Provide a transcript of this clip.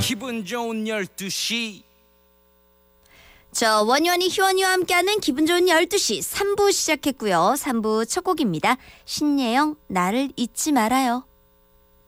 기분 좋은 12시. 저 원효원이 희원이와 함께하는 기분 좋은 12시 3부 시작했고요. 3부 첫 곡입니다. 신예영 나를 잊지 말아요.